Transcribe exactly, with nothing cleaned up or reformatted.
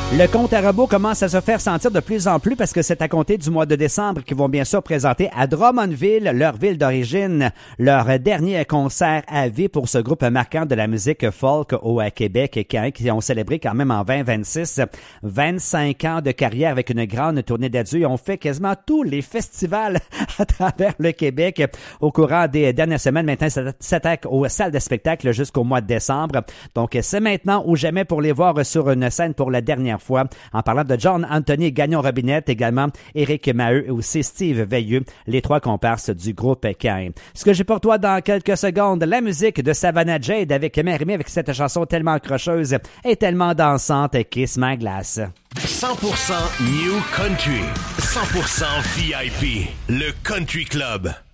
Le compte à rebours commence à se faire sentir de plus en plus parce que c'est à compter du mois de décembre qu'ils vont bien sûr présenter à Drummondville, leur ville d'origine, leur dernier concert à vie pour ce groupe marquant de la musique folk au Québec qui ont célébré quand même en vingt vingt-six vingt-cinq ans de carrière avec une grande tournée d'adieu. Ils ont fait quasiment tous les festivals à travers le Québec au courant des dernières semaines. Maintenant, ça s'attaque aux salles de spectacle jusqu'au mois de décembre. Donc, c'est maintenant ou jamais pour les voir sur une scène pour la dernière fois. En parlant de John Anthony Gagnon-Robinette, également Éric Maheu et aussi Steve Veilleux, les trois comparses du groupe Cain. Ce que j'ai pour toi dans quelques secondes, la musique de Savannah Jade avec Mérimée avec cette chanson tellement accrocheuse et tellement dansante, Kiss My Glass. cent pour cent New Country, cent pour cent V I P, le Country Club.